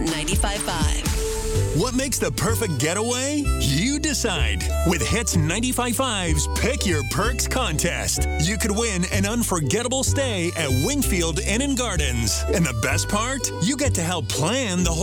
95.5. What makes the perfect getaway? You decide. With Hits 95.5's Pick Your Perks contest. You could win an unforgettable stay at Wingfield Inn and Gardens. And the best part? You get to help plan the whole